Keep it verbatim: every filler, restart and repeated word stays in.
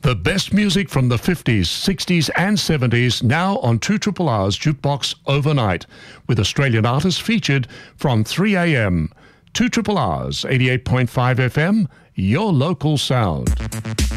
The best music from the fifties, sixties and seventies now on two Triple R's Jukebox Overnight, with Australian artists featured from three a m. two Triple R's eighty-eight point five F M, your local sound.